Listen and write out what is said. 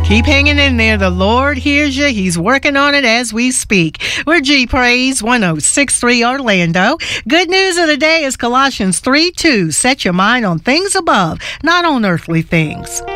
Keep hanging in there. The Lord hears you. He's working on it as we speak. We're G Praise 106.3 Orlando. Good news of the day is Colossians 3:2. Set your mind on things above, not on earthly things.